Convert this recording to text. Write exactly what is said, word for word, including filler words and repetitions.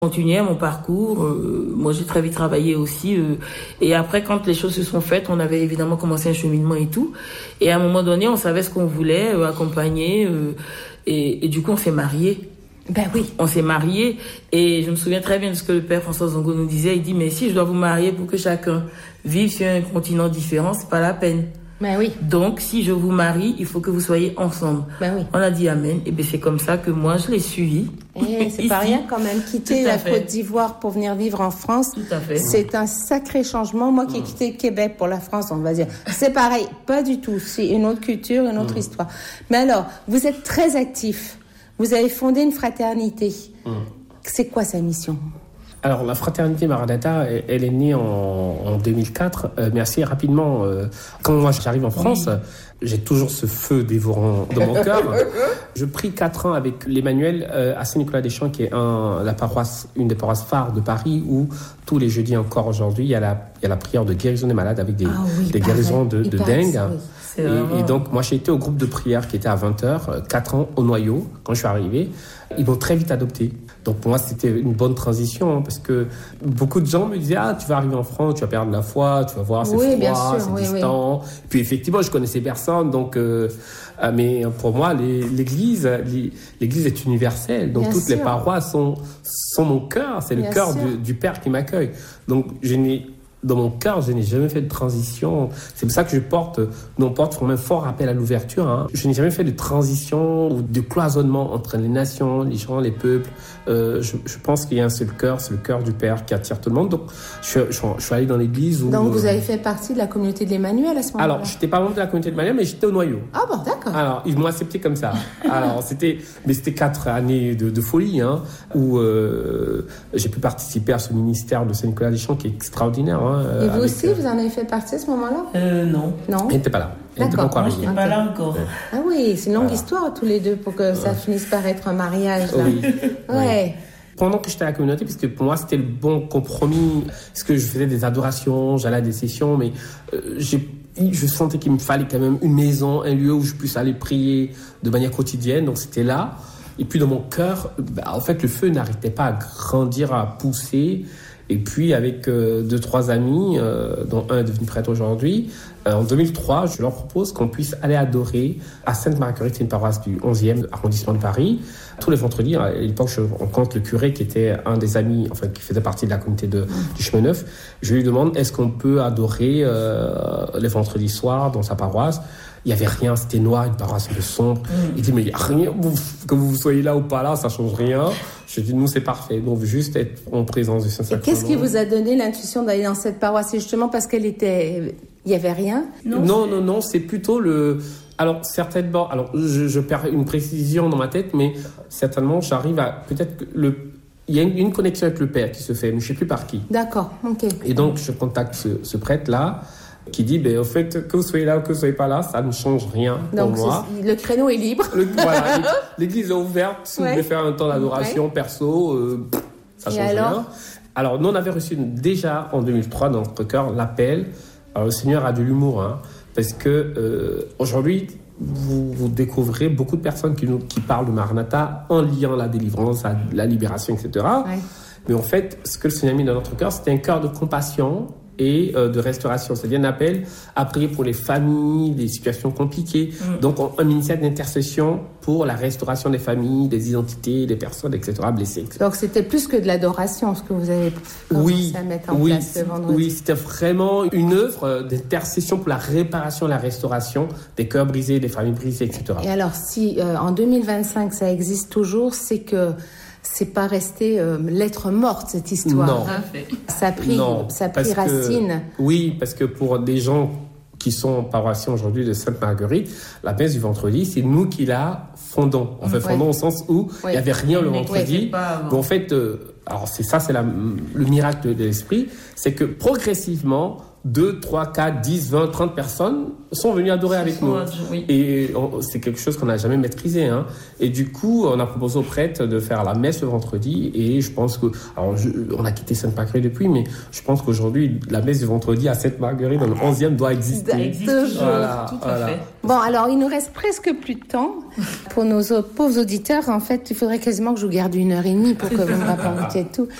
Continuer mon parcours, euh, moi j'ai très vite travaillé aussi euh, et après quand les choses se sont faites, on avait évidemment commencé un cheminement et tout et à un moment donné on savait ce qu'on voulait euh, accompagner euh, et, et du coup on s'est mariés. Ben oui. On s'est mariés et je me souviens très bien de ce que le père François Zongo nous disait, il dit mais si je dois vous marier pour que chacun vive sur un continent différent, c'est pas la peine. Ben oui. Donc, si je vous marie, il faut que vous soyez ensemble. Ben oui. On a dit amen. Et bien, c'est comme ça que moi, je l'ai suivi. Et c'est pas rien quand même. Quitter la fait. Côte d'Ivoire pour venir vivre en France, Tout à fait. C'est un sacré changement. Moi qui ai quitté le Québec pour la France, on va dire, c'est pareil. Pas du tout. C'est une autre culture, une autre mmh. histoire. Mais alors, vous êtes très actif. Vous avez fondé une fraternité. Mmh. C'est quoi sa mission ? Alors, la fraternité Maranatha, elle est née en, en deux mille quatre, euh, mais assez rapidement. Euh, quand moi j'arrive en France, oui. j'ai toujours ce feu dévorant dans mon cœur. Je prie quatre ans avec l'Emmanuel euh, à Saint-Nicolas-des-Champs, qui est un, la paroisse, une des paroisses phares de Paris, où tous les jeudis encore aujourd'hui, il y a la, il y a la prière de guérison des malades avec des, ah oui, des guérisons de, de dengue. Oui. Et, et donc, moi, j'ai été au groupe de prière qui était à vingt heures, quatre ans au noyau, quand je suis arrivé. Ils m'ont très vite adopté. Donc, pour moi, c'était une bonne transition, hein, parce que beaucoup de gens me disaient « Ah, tu vas arriver en France, tu vas perdre la foi, tu vas voir, c'est oui, froid, c'est oui, distant. Oui. » Puis, effectivement, je connaissais personne, donc... Euh, euh, mais pour moi, les, l'église, les, l'église est universelle. Donc, bien toutes sûr. Les paroisses sont, sont mon cœur. C'est bien le cœur du, du Père qui m'accueille. Donc, je n'ai... Dans mon cœur, je n'ai jamais fait de transition. C'est pour ça que je porte, nous on porte vraiment un fort rappel à l'ouverture. Hein. Je n'ai jamais fait de transition ou de cloisonnement entre les nations, les gens, les peuples. Euh, je, je pense qu'il y a un seul cœur, c'est le cœur du Père qui attire tout le monde. Donc, je, je, je suis allé dans l'église où... Donc, vous avez fait partie de la communauté de l'Emmanuel à ce moment-là? Alors, je n'étais pas membre de la communauté de l'Emmanuel, mais j'étais au noyau. Ah bon, d'accord. Alors, ils m'ont accepté comme ça. Alors, c'était... Mais c'était quatre années de, de folie, hein, où euh, j'ai pu participer à ce ministère de Saint-Nicolas-des-Champs qui est extraordinaire, hein. Et vous aussi, euh... vous en avez fait partie à ce moment-là ? Euh, non. Non. Elle n'était pas là. Elle n'était pas encore arrivée. Moi, je n'étais pas là encore. Ouais. Ah oui, c'est une longue voilà. histoire tous les deux pour que ça finisse par être un mariage. Là. Oui. Ouais. Oui. Pendant que j'étais à la communauté, parce que pour moi, c'était le bon compromis, parce que je faisais des adorations, j'allais à des sessions, mais euh, j'ai, je sentais qu'il me fallait quand même une maison, un lieu où je puisse aller prier de manière quotidienne, donc c'était là. Et puis dans mon cœur, bah, en fait, le feu n'arrêtait pas à grandir, à pousser. Et puis, avec euh, deux, trois amis, euh, dont un est devenu prêtre aujourd'hui, euh, en deux mille trois, je leur propose qu'on puisse aller adorer à Sainte-Marguerite, c'est une paroisse du onzième arrondissement de Paris. Tous les vendredis, à l'époque, je rencontre le curé qui était un des amis, enfin, qui faisait partie de la communauté de, du Chemin Neuf. Je lui demande, est-ce qu'on peut adorer euh, les vendredis soirs dans sa paroisse ? Il n'y avait rien, c'était noir, une paroisse un peu sombre. Mm. Il dit, mais il n'y a rien, vous, que vous soyez là ou pas là, ça ne change rien. Je dis, nous, c'est parfait. Donc, juste être en présence du Saint-Sacrement. Et qu'est-ce qui vous a donné l'intuition d'aller dans cette paroisse ? C'est justement parce qu'elle était... Il n'y avait rien ? Non, non, non, non, c'est plutôt le... Alors, certainement... Alors, je, je perds une précision dans ma tête, mais certainement, j'arrive à... Peut-être que le... Il y a une, une connexion avec le Père qui se fait, mais je ne sais plus par qui. D'accord, ok. Et donc, je contacte ce, ce prêtre-là, qui dit, ben, au fait, que vous soyez là ou que vous ne soyez pas là, ça ne change rien donc, pour moi. Le créneau est libre. Le, voilà, l'église est ouverte. Si ouais. vous voulez faire un temps d'adoration ouais. perso, euh, ça ne change alors rien. Alors, nous, on avait reçu déjà, en deux mille trois, dans notre cœur, l'appel. Alors, le Seigneur a de l'humour, hein, parce que euh, aujourd'hui, vous, vous découvrez beaucoup de personnes qui, nous, qui parlent de Maranatha en liant la délivrance, la, la libération, et cetera. Ouais. Mais en fait, ce que le Seigneur a mis dans notre cœur, c'était un cœur de compassion et euh, de restauration. C'est-à-dire un appel à prier pour les familles, des situations compliquées. Mmh. Donc, on, un ministère d'intercession pour la restauration des familles, des identités, des personnes, et cetera, blessées. et cetera. Donc, c'était plus que de l'adoration, ce que vous avez commencé oui, à mettre en oui, place ce vendredi. Oui, c'était vraiment une œuvre d'intercession pour la réparation et la restauration des cœurs brisés, des familles brisées, et cetera. Et alors, si euh, en deux mille vingt-cinq, ça existe toujours, c'est que c'est pas resté euh, lettre morte, cette histoire. Non. Hein. Ça a pris, non, ça a pris racine. Que, oui, parce que pour des gens qui sont paroissiens aujourd'hui de Sainte-Marguerite, la messe du vendredi, c'est nous qui la fondons. On fait fondons ouais. au sens où il ouais. n'y avait rien le vendredi. Mais en fait, euh, alors c'est ça, c'est la, le miracle de l'esprit, c'est que progressivement, deux, trois, quatre, dix, vingt, trente personnes sont venues adorer avec nous. Oui. Et on, c'est quelque chose qu'on n'a jamais maîtrisé. Hein. Et du coup, on a proposé aux prêtres de faire la messe le vendredi. Et je pense que... Alors, je, on a quitté Sainte-Marguerite depuis, mais je pense qu'aujourd'hui, la messe du vendredi à Sainte-Marguerite, dans le onzième, doit exister. Doit exister. Voilà, tout voilà. à fait. Bon, alors, il nous reste presque plus de temps. Pour nos pauvres auditeurs, en fait, il faudrait quasiment que je vous garde une heure et demie pour que vous me racontiez tout.